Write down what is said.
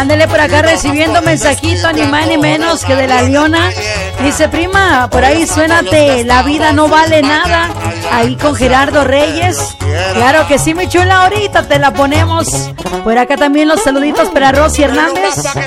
Ándele por acá recibiendo mensajito, ni más ni menos que de la Leona. Dice, prima, por ahí suénate, la vida no vale nada. Ahí con Gerardo Reyes. Claro que sí, mi chula, ahorita te la ponemos. Por acá también los saluditos para Rosy Hernández.